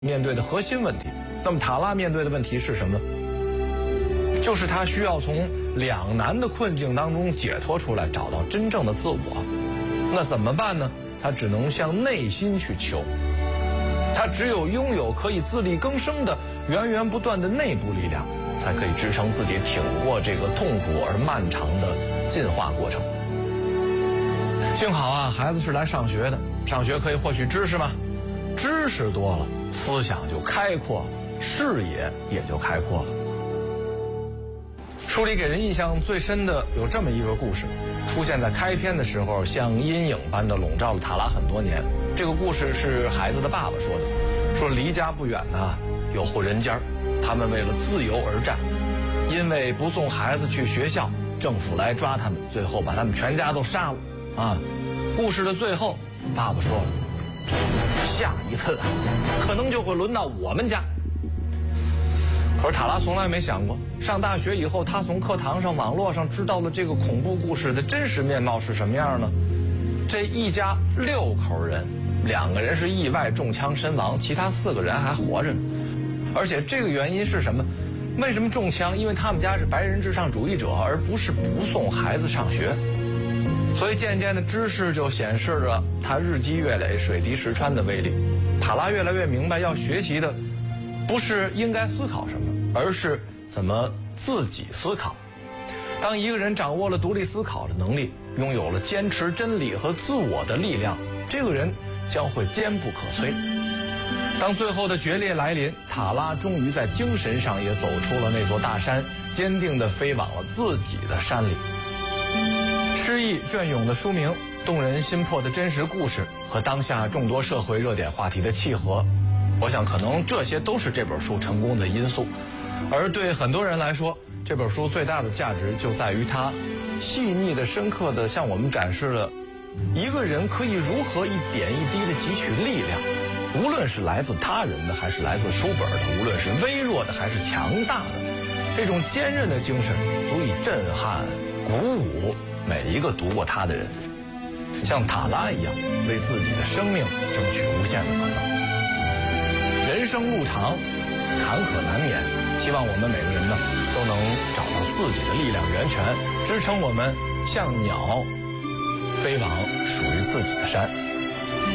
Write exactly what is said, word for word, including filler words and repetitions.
面对的核心问题。那么塔拉面对的问题是什么？就是他需要从两难的困境当中解脱出来，找到真正的自我。那怎么办呢？他只能向内心去求。他只有拥有可以自力更生的源源不断的内部力量，才可以支撑自己挺过这个痛苦而漫长的进化过程。幸好啊，孩子是来上学的，上学可以获取知识吗？知识多了，思想就开阔了，视野也就开阔了。书里给人印象最深的有这么一个故事，出现在开篇的时候，像阴影般的笼罩了塔拉很多年。这个故事是孩子的爸爸说的，说离家不远呢，有户人家，他们为了自由而战，因为不送孩子去学校，政府来抓他们，最后把他们全家都杀了。啊，故事的最后，爸爸说了，下一次啊，可能就会轮到我们家。可是塔拉从来没想过，上大学以后，他从课堂上、网络上知道了这个恐怖故事的真实面貌是什么样呢？这一家六口人，两个人是意外中枪身亡，其他四个人还活着呢。而且这个原因是什么？为什么中枪？因为他们家是白人至上主义者，而不是不送孩子上学。所以渐渐的知识就显示着他日积月累、水滴石穿的威力。塔拉越来越明白，要学习的不是应该思考什么，而是怎么自己思考。当一个人掌握了独立思考的能力，拥有了坚持真理和自我的力量，这个人将会坚不可摧。当最后的决裂来临，塔拉终于在精神上也走出了那座大山，坚定地飞往了自己的山里。诗意隽永的书名，动人心魄的真实故事，和当下众多社会热点话题的契合，我想可能这些都是这本书成功的因素。而对很多人来说，这本书最大的价值就在于它细腻的、深刻的向我们展示了一个人可以如何一点一滴的汲取力量，无论是来自他人的还是来自书本的，无论是微弱的还是强大的，这种坚韧的精神足以震撼、鼓舞每一个读过它的人，像塔拉一样为自己的生命争取无限的可能。人生路长，坎坷难免，希望我们每个人呢都能找到自己的力量源泉，支撑我们像鸟飞往属于自己的山。